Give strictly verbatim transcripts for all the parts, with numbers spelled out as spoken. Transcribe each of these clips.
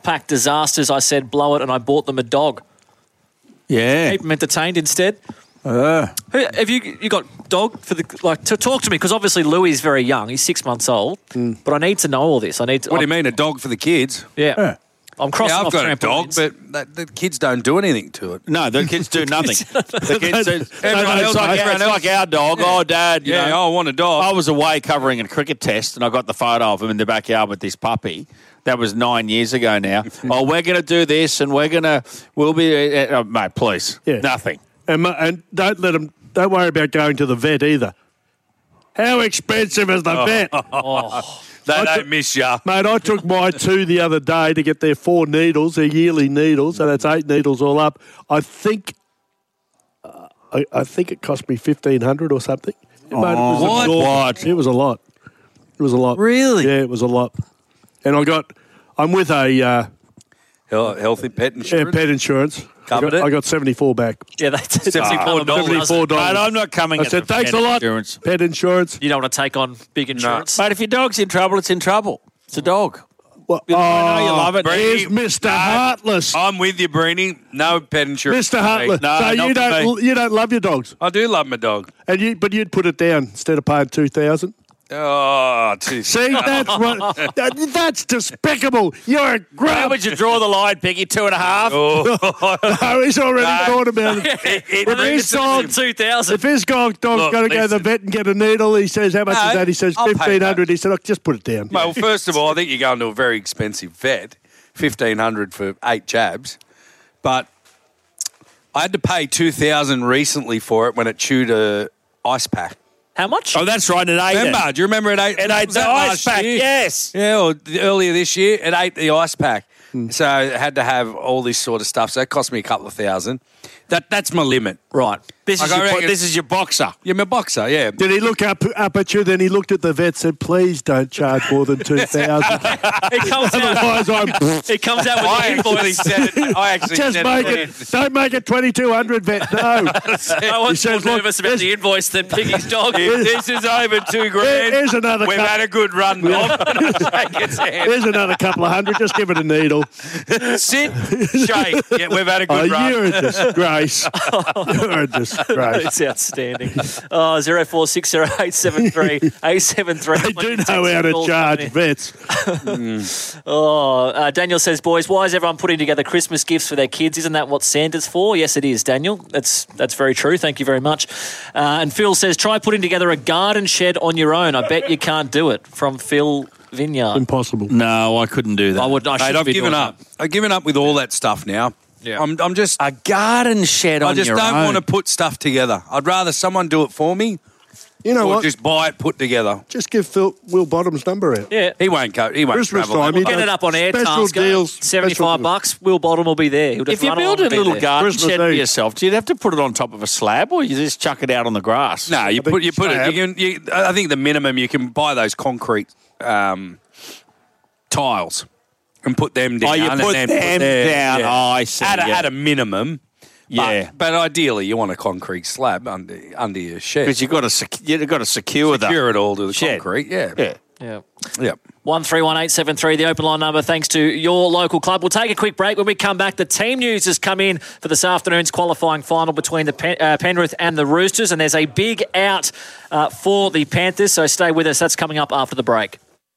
pack disasters, I said blow it, and I bought them a dog. Yeah. Keep them entertained instead. Uh. Who, have you you got dog for the like to talk to me? Because obviously Louis is very young; he's six months old. Mm. But I need to know all this. I need. To, What I'm, do you mean, a dog for the kids? Yeah, Yeah. I'm crossing Yeah, I've off got a dog, trampolines. but that, the kids don't do anything to it. No, the kids do nothing. the kids do, Everyone it's, else like, goes around it's like our dog. Yeah. Oh, Dad, you Yeah, know, I want a dog. I was away covering a cricket test, and I got the photo of him in the backyard with this puppy. That was nine years ago now. Oh, we're going to do this, and we're going to, we'll be, uh, uh, mate, please, Yeah. nothing. And, mu- and don't let them. Don't worry about going to the vet either. How expensive is the vet? oh, They I don't took- miss you. Mate, I took my two the other day to get their four needles, their yearly needles, so that's eight needles all up. I think, uh, I, I think it cost me fifteen hundred or something. Mate, it was what? absorbent. What? It was a lot. It was a lot. Really? Yeah, it was a lot. And I got, I'm with a uh, Hel- Healthy pet yeah, insurance. pet insurance. I Covered got, it? I got seventy-four back. yeah, that's seventy-four dollars. seventy-four dollars. Mate, I'm not coming I at said, the thanks a pet lot. insurance. Pet insurance. You don't want to take on big insurance. Mate, if your dog's in trouble, it's in trouble. It's a dog. Well, I know you love it. Here's Brady, Mister no. Heartless. I'm with you, Breeny. No pet insurance. Mister Heartless. No, so not you for don't me. you don't love your dogs, I do love my dog. and you but you'd put it down instead of paying two thousand. Oh, geez. See, that's what that, that's despicable. You're a How grub. would you draw the line, Piggy? Two and a half? Oh. No, he's already No. thought about it. It- it If brings his it to dog, the- two thousand. if his dog, dog's Look, going to go to the listen. vet and get a needle, he says, "How much No, is that?" He says, I'll pay fifteen hundred. that. He said, "Look, just put it down." Well, first of all, I think you're going to a very expensive vet, fifteen hundred for eight jabs. But I had to pay two thousand recently for it when it chewed a ice pack. How much? Oh, that's right. It ate it. Remember? Do you remember it ate? It ate was the that ice last pack, year? yes. Yeah, or the, earlier this year, it ate the ice pack. So I had to have all this sort of stuff. So it cost me a couple of thousand. That That's my limit. Right. This Like, is, I your, bo- reckon- this is your boxer. You're my boxer, yeah. Did he look up up at you? Then he looked at the vet, said, "Please don't charge more than two thousand. It comes out. Otherwise, I'm It comes out with I the actually invoice. said it. I actually just said make it. it. Don't make it twenty two hundred, vet. No." I He was says, more "Look, nervous about the invoice than Piggy's dog. If this is over two grand, Here's another we've cup. had a good run, Bob. Shake its hand. Here's another couple of hundred. Just give it a needle. Sit, shake. Yeah, we've had a Oh, good run. you're a disgrace. You're a disgrace. It's outstanding. Oh, zero four six zero eight seven three eight seven three. They do know how to charge vets. Oh, uh, Daniel says, boys, why is everyone putting together Christmas gifts for their kids? Isn't that what Santa's for? Yes, it is, Daniel. That's that's very true. Thank you very much. Uh, and Phil says, try putting together a garden shed on your own. I bet you can't do it. From Phil Vineyard. Impossible. No, I couldn't do that. I would. I Mate, should I've be given doing up. I've given up with all that stuff now. Yeah. I'm, I'm just. A garden shed I on just your don't own. want to put stuff together. I'd rather someone do it for me, You know or what? Just, just buy it put together. give Phil Will Bottom's number out. that. Yeah. He won't go. He won't Christmas travel. time, that he way. Get it up on air. Special Tasker, deals, seventy-five special- bucks. Will Bottom will be there. He'll just If you run build along a and be little there. garden Christmas shed for Eve. yourself, do you have to put it on top of a slab, or you just chuck it out on the grass? No, you think put you put it. slab. You can. You, I think the minimum you can buy those concrete um, tiles and put them down. Oh, you and put then them their- down. yeah. Oh, I see. At a, yeah. at a minimum. Yeah. But, but ideally, you want a concrete slab under under your shed. Because you've got to sec- you've got to secure, secure it all to the shed. concrete. Yeah. Yeah. Yeah. Yep. One three one eight seven three, the open line number, thanks to your local club. We'll take a quick break. When we come back, the team news has come in for this afternoon's qualifying final between the Pen- uh, Penrith and the Roosters, and there's a big out uh, for the Panthers, so stay with us. That's coming up after the break.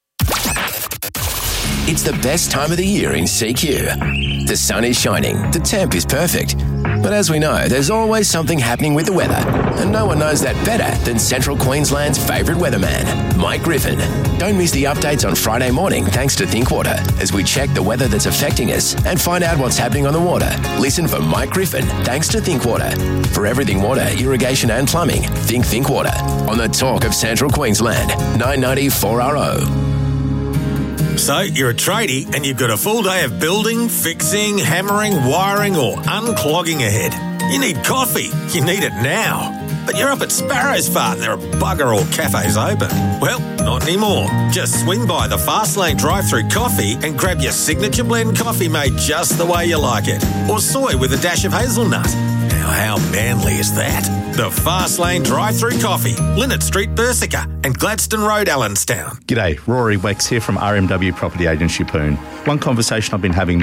It's the best time of the year in C Q. The sun is shining, the temp is perfect. But as we know, there's always something happening with the weather. And no one knows that better than Central Queensland's favourite weatherman, Mike Griffin. Don't miss the updates on Friday morning thanks to Thinkwater as we check the weather that's affecting us and find out what's happening on the water. Listen for Mike Griffin thanks to Thinkwater. For everything water, irrigation and plumbing, think Thinkwater. On the talk of Central Queensland, nine ninety four R O. So, you're a tradie and you've got a full day of building, fixing, hammering, wiring or unclogging ahead. You need coffee. You need it now. But you're up at Sparrow's Fart. There are bugger all cafes open. Well, not anymore. Just swing by the Fastlane drive-through coffee and grab your signature blend coffee made just the way you like it. Or soy with a dash of hazelnut. Now, how manly is that? The Fastlane drive-through coffee. Linnet Street, Bersica and Gladstone Road, Allenstown. G'day, Rory Wex here from R M W Property Agent Shippoon. One conversation I've been having